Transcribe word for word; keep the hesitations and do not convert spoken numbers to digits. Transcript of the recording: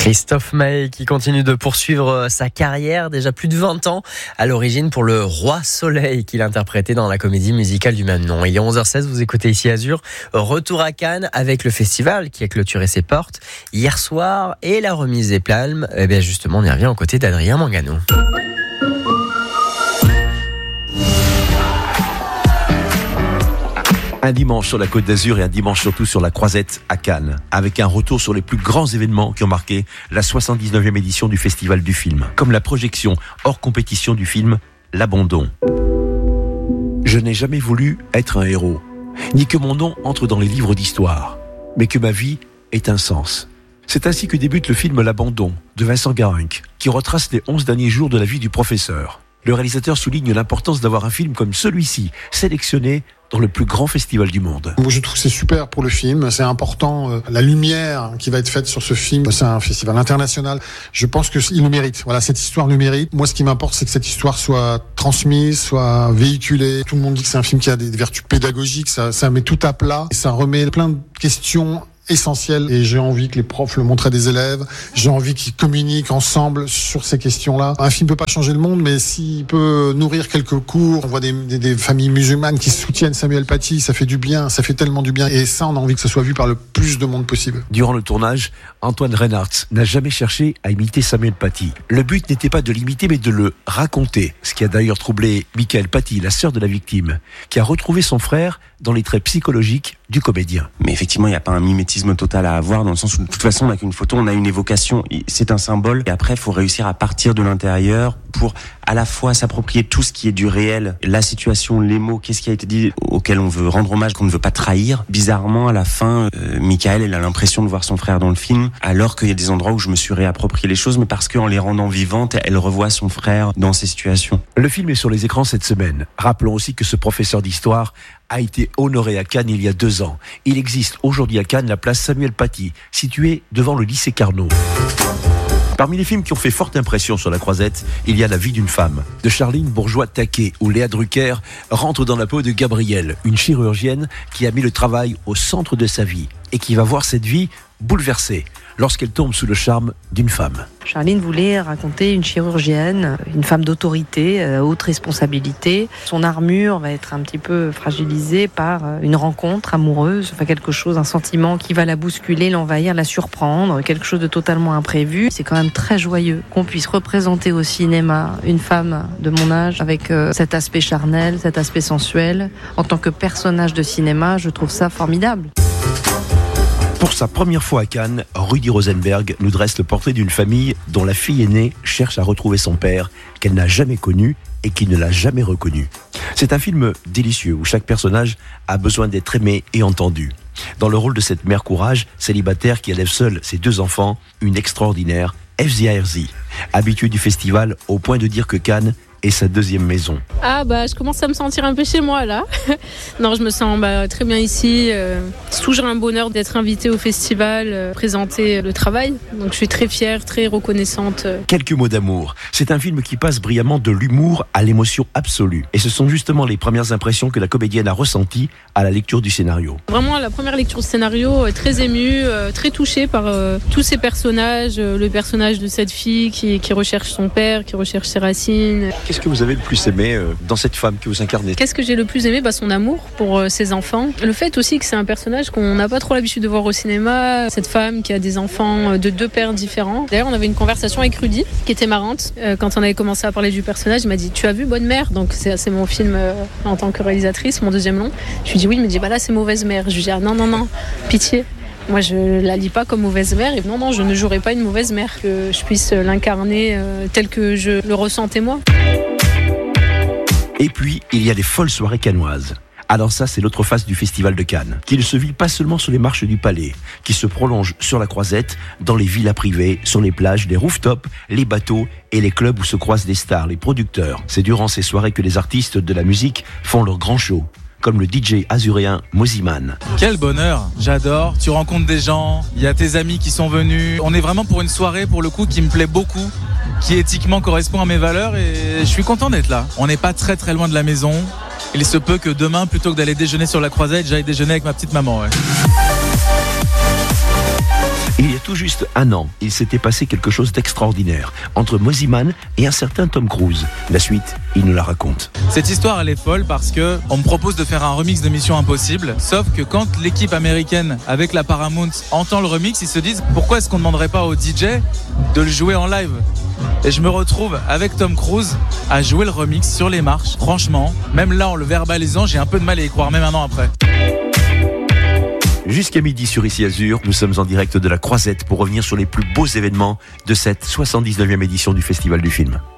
Christophe Maé qui continue de poursuivre sa carrière, déjà plus de vingt ans à l'origine pour le Roi Soleil qu'il interprétait dans la comédie musicale du même nom. Il est onze heures seize, vous écoutez ici Azur. Retour à Cannes avec le festival qui a clôturé ses portes hier soir et la remise des palmes. Et bien justement, on y revient aux côtés d'Adrien Mangano. Un dimanche sur la Côte d'Azur et un dimanche surtout sur la Croisette à Cannes, avec un retour sur les plus grands événements qui ont marqué la soixante-dix-neuvième édition du Festival du film, comme la projection hors compétition du film L'Abandon. Je n'ai jamais voulu être un héros, ni que mon nom entre dans les livres d'histoire, mais que ma vie ait un sens. C'est ainsi que débute le film L'Abandon de Vincent Garunc, qui retrace les onze derniers jours de la vie du professeur. Le réalisateur souligne l'importance d'avoir un film comme celui-ci, sélectionné dans le plus grand festival du monde. Je trouve que c'est super pour le film, c'est important. La lumière qui va être faite sur ce film, c'est un festival international. Je pense qu'il le mérite. Voilà, cette histoire le mérite. Moi, ce qui m'importe, c'est que cette histoire soit transmise, soit véhiculée. Tout le monde dit que c'est un film qui a des vertus pédagogiques, ça, ça met tout à plat, et ça remet plein de questions essentiel et j'ai envie que les profs le montrent à des élèves, j'ai envie qu'ils communiquent ensemble sur ces questions-là. Un film peut pas changer le monde, mais s'il peut nourrir quelques cours, on voit des, des, des familles musulmanes qui soutiennent Samuel Paty, ça fait du bien, ça fait tellement du bien et ça on a envie que ce soit vu par le plus de monde possible. Durant le tournage, Antoine Reinhardt n'a jamais cherché à imiter Samuel Paty. Le but n'était pas de l'imiter mais de le raconter, ce qui a d'ailleurs troublé Michael Paty, la sœur de la victime, qui a retrouvé son frère dans les traits psychologiques du comédien. Mais effectivement, il n'y a pas un mimétisme total à avoir, dans le sens où de toute façon, on n'a qu'une photo, on a une évocation, c'est un symbole, et après, il faut réussir à partir de l'intérieur pour à la fois s'approprier tout ce qui est du réel, la situation, les mots, qu'est-ce qui a été dit, auquel on veut rendre hommage, qu'on ne veut pas trahir. Bizarrement, à la fin, euh, Michael, elle a l'impression de voir son frère dans le film, alors qu'il y a des endroits où je me suis réapproprié les choses, mais parce qu'en les rendant vivantes, elle revoit son frère dans ces situations. Le film est sur les écrans cette semaine. Rappelons aussi que ce professeur d'histoire a été honoré à Cannes il y a deux ans. Il existe aujourd'hui à Cannes la place Samuel Paty, située devant le lycée Carnot. Parmi les films qui ont fait forte impression sur la Croisette, il y a La vie d'une femme, de Charline Bourgeois-Taquet, où Léa Drucker rentre dans la peau de Gabrielle, une chirurgienne qui a mis le travail au centre de sa vie et qui va voir cette vie bouleversée lorsqu'elle tombe sous le charme d'une femme. Charline voulait raconter une chirurgienne, une femme d'autorité, euh, haute responsabilité. Son armure va être un petit peu fragilisée par une rencontre amoureuse, enfin quelque chose, un sentiment qui va la bousculer, l'envahir, la surprendre, quelque chose de totalement imprévu. C'est quand même très joyeux qu'on puisse représenter au cinéma une femme de mon âge avec euh, cet aspect charnel, cet aspect sensuel. En tant que personnage de cinéma, je trouve ça formidable. Pour sa première fois à Cannes, Rudy Rosenberg nous dresse le portrait d'une famille dont la fille aînée cherche à retrouver son père, qu'elle n'a jamais connu et qui ne l'a jamais reconnu. C'est un film délicieux où chaque personnage a besoin d'être aimé et entendu. Dans le rôle de cette mère courage, célibataire qui élève seule ses deux enfants, une extraordinaire Efzia Herzi, habituée du festival au point de dire que Cannes est sa deuxième maison. Ah bah je commence à me sentir un peu chez moi là. Non, je me sens bah, très bien ici. Euh, c'est toujours un bonheur d'être invitée au festival, euh, présenter le travail. Donc je suis très fière, très reconnaissante. Quelques mots d'amour. C'est un film qui passe brillamment de l'humour à l'émotion absolue. Et ce sont justement les premières impressions que la comédienne a ressenties à la lecture du scénario. Vraiment, à la première lecture du scénario, euh, très émue, euh, très touchée par euh, tous ces personnages. Euh, le personnage de cette fille qui, qui recherche son père, qui recherche ses racines. Qu'est-ce que vous avez le plus aimé euh, dans cette femme que vous incarnez ? Qu'est-ce que j'ai le plus aimé ? Bah, son amour pour euh, ses enfants. Le fait aussi que c'est un personnage qu'on n'a pas trop l'habitude de voir au cinéma. Cette femme qui a des enfants de deux pères différents. D'ailleurs, on avait une conversation avec Rudy qui était marrante. Euh, quand on avait commencé à parler du personnage, il m'a dit « Tu as vu Bonne Mère ?» Donc c'est, c'est mon film euh, en tant que réalisatrice, mon deuxième long. Je lui dis « Oui », il me dit bah, « Là, c'est Mauvaise Mère ». Je lui dis ah, « Non, non, non, pitié ». Moi, je la lis pas comme mauvaise mère. Et non, non, je ne jouerai pas une mauvaise mère. Que je puisse l'incarner euh, tel que je le ressentais moi. Et puis, il y a les folles soirées cannoises. Alors ça, c'est l'autre face du Festival de Cannes, qui ne se vit pas seulement sur les marches du Palais, qui se prolonge sur la Croisette, dans les villas privées, sur les plages, les rooftops, les bateaux et les clubs où se croisent les stars, les producteurs. C'est durant ces soirées que les artistes de la musique font leur grand show, comme le D J azuréen Moziman. Quel bonheur, j'adore, tu rencontres des gens, il y a tes amis qui sont venus. On est vraiment pour une soirée, pour le coup, qui me plaît beaucoup, qui éthiquement correspond à mes valeurs et je suis content d'être là. On n'est pas très très loin de la maison. Il se peut que demain, plutôt que d'aller déjeuner sur la Croisette, j'aille déjeuner avec ma petite maman. Ouais. Il y a tout tout juste un an, il s'était passé quelque chose d'extraordinaire entre Mosimann et un certain Tom Cruise. La suite, il nous la raconte. Cette histoire, elle est folle parce que on me propose de faire un remix de Mission Impossible. Sauf que quand l'équipe américaine avec la Paramount entend le remix, ils se disent pourquoi est-ce qu'on ne demanderait pas au D J de le jouer en live? Et je me retrouve avec Tom Cruise à jouer le remix sur les marches. Franchement, même là en le verbalisant, j'ai un peu de mal à y croire, même un an après. Jusqu'à midi sur Ici Azur, nous sommes en direct de la Croisette pour revenir sur les plus beaux événements de cette soixante-dix-neuvième édition du Festival du film.